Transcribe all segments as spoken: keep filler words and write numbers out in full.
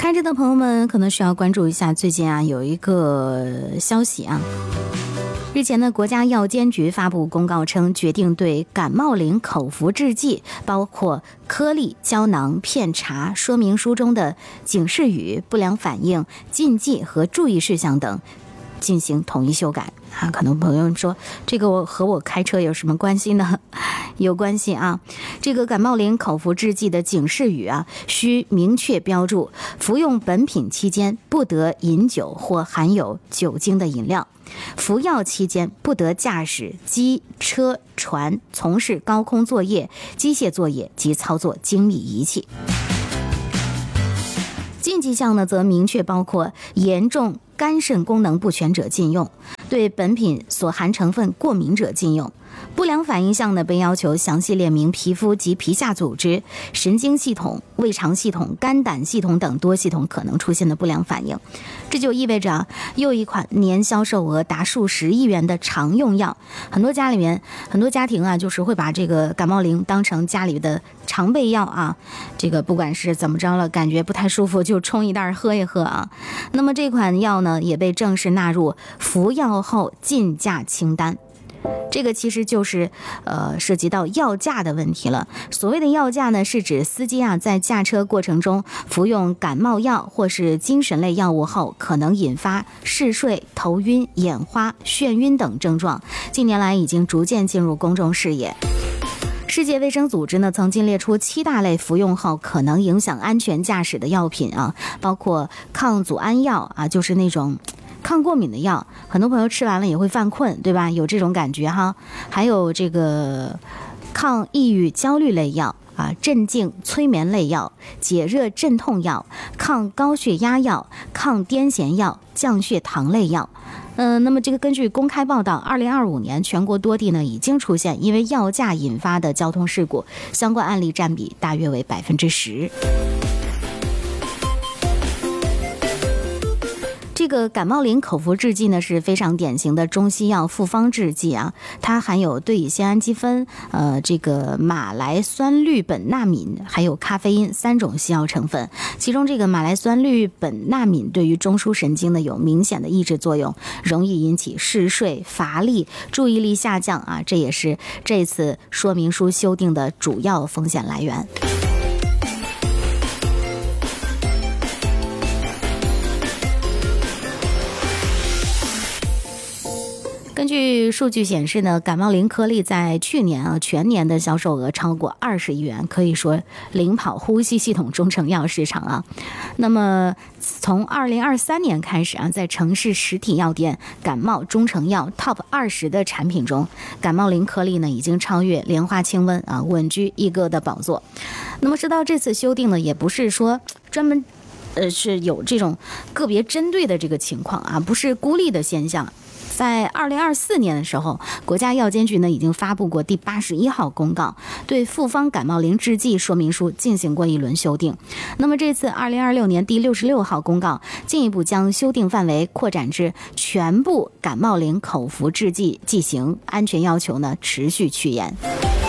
开车的朋友们可能需要关注一下，最近啊有一个消息啊。日前呢，国家药监局发布公告称，决定对感冒灵口服制剂，包括颗粒、胶囊、片茶说明书中的警示语、不良反应、禁忌和注意事项等进行统一修改啊。可能朋友们说，这个我和我开车有什么关系呢？有关系啊！这个感冒灵口服制剂的警示语啊，需明确标注：服用本品期间不得饮酒或含有酒精的饮料；服药期间不得驾驶机、车、船，从事高空作业、机械作业及操作精密仪器。禁忌项呢，则明确包括严重肝肾功能不全者禁用，对本品所含成分过敏者禁用。不良反应项呢，被要求详细列明皮肤及皮下组织、神经系统、胃肠系统、肝胆系统等多系统可能出现的不良反应。这就意味着啊，又一款年销售额达数十亿元的常用药，很多家里面很多家庭啊，就是会把这个感冒灵当成家里的常备药啊。这个不管是怎么着了，感觉不太舒服就冲一袋喝一喝啊。那么这款药呢，也被正式纳入服药后禁驾清单。这个其实就是呃涉及到药驾的问题了。所谓的药驾呢，是指司机啊在驾车过程中服用感冒药或是精神类药物后，可能引发嗜睡、头晕、眼花、眩晕等症状。近年来已经逐渐进入公众视野。世界卫生组织呢曾经列出七大类服用后可能影响安全驾驶的药品啊，包括抗组胺药啊，就是那种抗过敏的药，很多朋友吃完了也会犯困，对吧？有这种感觉哈。还有这个抗抑郁焦虑类药啊，镇静催眠类药、解热镇痛药、抗高血压药、抗癫痫药、降血糖类药。呃，那么这个根据公开报道，二零二五年全国多地呢已经出现因为药驾引发的交通事故，相关案例占比大约为百分之十。这个感冒灵口服制剂呢是非常典型的中西药复方制剂啊，它含有对乙酰氨基酚、呃这个马来酸氯苯那敏还有咖啡因三种西药成分。其中这个马来酸氯苯那敏对于中枢神经呢有明显的抑制作用，容易引起嗜睡、乏力、注意力下降啊，这也是这次说明书修订的主要风险来源。根据数据显示呢，感冒灵颗粒在去年啊全年的销售额超过二十亿元，可以说领跑呼吸系统中成药市场啊。那么从二零二三年开始啊，在城市实体药店感冒中成药 Top 二十的产品中，感冒灵颗粒呢已经超越莲花清瘟啊，稳居一哥的宝座。那么说到这次修订呢，也不是说专门呃是有这种个别针对的这个情况啊，不是孤立的现象。在二零二四年的时候，国家药监局呢已经发布过第八十一号公告，对复方感冒灵制剂说明书进行过一轮修订。那么这次二零二六年第六十六号公告，进一步将修订范围扩展至全部感冒灵口服制剂剂型，安全要求呢持续趋严。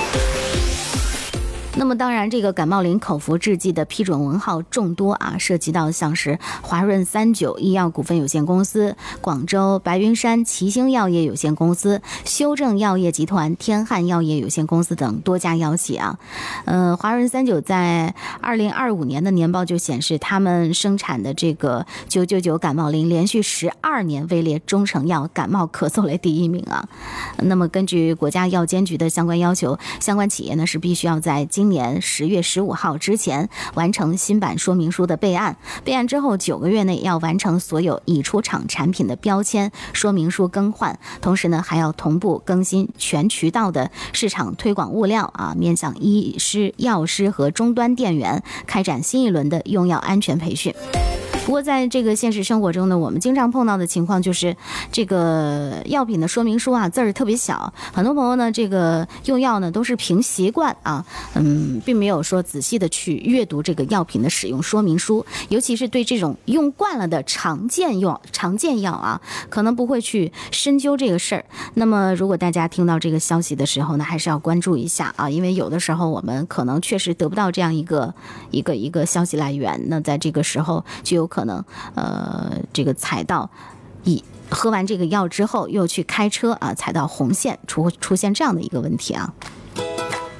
那么当然，这个感冒灵口服制剂的批准文号众多啊，涉及到像是华润三九医药股份有限公司、广州白云山奇星药业有限公司、修正药业集团、天汉药业有限公司等多家药企啊。呃，华润三九在二零二五年的年报就显示，他们生产的这个九九九感冒灵连续十二年位列中成药感冒咳嗽类第一名啊。那么根据国家药监局的相关要求，相关企业呢是必须要在今年十月十五号之前完成新版说明书的备案，备案之后九个月内要完成所有已出厂产品的标签说明书更换，同时呢还要同步更新全渠道的市场推广物料啊，面向医师、药师和终端店员开展新一轮的用药安全培训。 不过在这个现实生活中呢，我们经常碰到的情况就是这个药品的说明书啊字儿特别小，很多朋友呢这个用药呢都是凭习惯啊，嗯，并没有说仔细的去阅读这个药品的使用说明书，尤其是对这种用惯了的常见药常见药啊，可能不会去深究这个事儿。那么如果大家听到这个消息的时候呢，还是要关注一下啊，因为有的时候我们可能确实得不到这样一个一个一个消息来源，那在这个时候就有可能呃这个踩到一喝完这个药之后又去开车啊，踩到红线，出出现这样的一个问题啊。